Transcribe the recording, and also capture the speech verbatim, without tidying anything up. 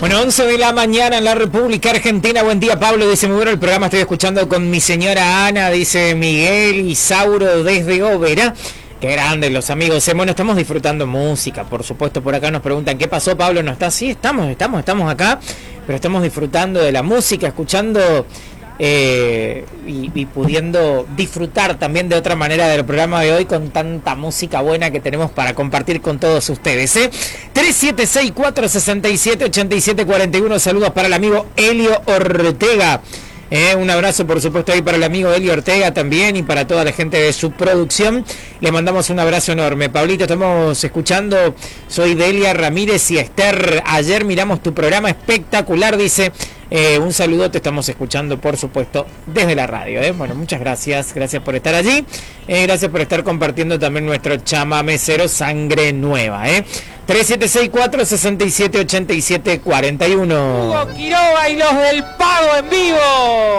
Bueno, once de la mañana en la República Argentina. Buen día, Pablo. Dice, muy bueno el programa. Estoy escuchando con mi señora Ana. Dice Miguel Isauro desde Oberá. Qué grandes los amigos. Eh, bueno, estamos disfrutando música, por supuesto. Por acá nos preguntan, ¿qué pasó, Pablo? ¿No está? Sí, estamos, estamos, estamos acá. Pero estamos disfrutando de la música, escuchando eh, y, y pudiendo disfrutar también de otra manera del programa de hoy con tanta música buena que tenemos para compartir con todos ustedes. ¿eh? tres siete seis, cuatro seis siete, ocho siete cuatro uno. Saludos para el amigo Elio Ortega. Eh, un abrazo, por supuesto, ahí para el amigo Elio Ortega también y para toda la gente de su producción. Le mandamos un abrazo enorme. Pablito, estamos escuchando. Soy Delia Ramírez y Esther. Ayer miramos tu programa espectacular, dice. Eh, un saludo, te estamos escuchando, por supuesto, desde la radio. ¿eh? Bueno, muchas gracias. Gracias por estar allí. Eh, gracias por estar compartiendo también nuestro chamamé cero Sangre Nueva. ¿eh? tres siete seis, cuatro seis siete, ocho siete cuatro uno. Hugo Quiroga y los del Pago en vivo.